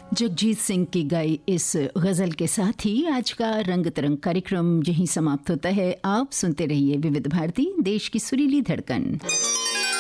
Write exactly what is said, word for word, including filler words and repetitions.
जगजीत सिंह की गाई इस गजल के साथ ही आज का रंग तरंग कार्यक्रम यहीं समाप्त होता है। आप सुनते रहिए विविध भारती, देश की सुरीली धड़कन।